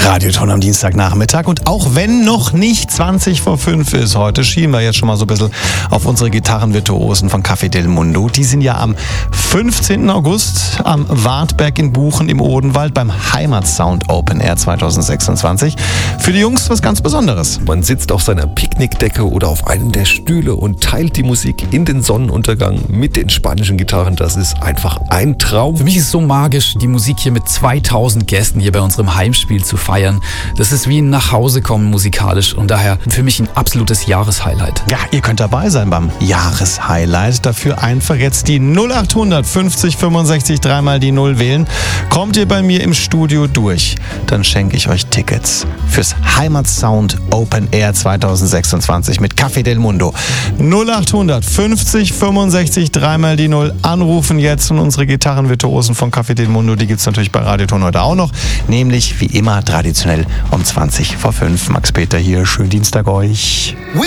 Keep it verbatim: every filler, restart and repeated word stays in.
Radioton am Dienstagnachmittag. Und auch wenn noch nicht zwanzig vor fünf ist heute, schieben wir jetzt schon mal so ein bisschen auf unsere Gitarrenvirtuosen von Café del Mundo. Die sind ja am fünfzehnten August am Wartberg in Buchen im Odenwald beim Heimatsound Open Air zweitausendsechsundzwanzig. Für die Jungs was ganz Besonderes. Man sitzt auf seiner Picknickdecke oder auf einem der Stühle und teilt die Musik in den Sonnenuntergang mit den spanischen Gitarren. Das ist einfach ein Traum. Für mich ist es so magisch, die Musik hier mit zweitausend Gästen hier bei unserem Heimspiel zu feiern. Das ist wie ein Nachhausekommen musikalisch und daher für mich ein absolutes Jahreshighlight. Ja, ihr könnt dabei sein beim Jahreshighlight. Dafür einfach jetzt die null achthundert fünfzig fünfundsechzig dreimal die Null wählen. Kommt ihr bei mir im Studio durch, dann schenke ich euch Tickets fürs Heimatsound Open Air zweitausendsechsundzwanzig mit Café del Mundo. null achthundert fünfzig fünfundsechzig dreimal die Null. Anrufen jetzt und unsere Gitarrenvirtuosen von Café del Mundo, die gibt es natürlich bei Radioton heute auch noch. Nämlich wie immer traditionell um zwanzig vor fünf. Max Peter hier, schönen Dienstag euch.